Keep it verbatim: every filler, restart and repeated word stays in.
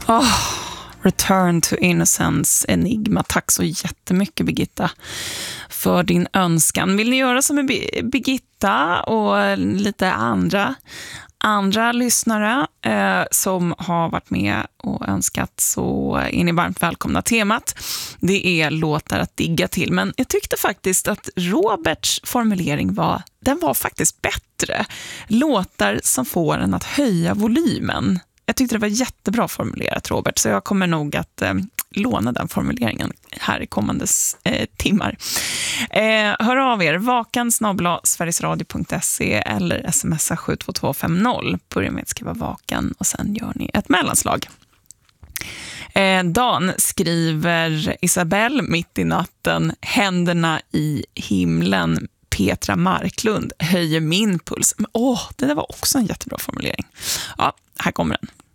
Oh, Return to Innocence, Enigma. Tack så jättemycket, Birgitta, för din önskan. Vill ni göra som med Birgitta och lite andra andra lyssnare eh, som har varit med och önskat, så är ni varmt välkomna. Temat, det är låtar att digga till, men jag tyckte faktiskt att Roberts formulering var, den var faktiskt bättre. Låtar som får en att höja volymen. Jag tyckte det var jättebra formulerat, Robert, så jag kommer nog att eh, låna den formuleringen här i kommande eh, timmar. Eh, hör av er, vakan snabel-a sverigesradio punkt se eller smsa sju två två fem noll. Börja med att skriva vakan och sen gör ni ett mellanslag. Eh, Dan skriver Isabelle mitt i natten, händerna i himlen. Petra Marklund höjer min puls. Åh, oh, det där var också en jättebra formulering. Ja, här kommer den.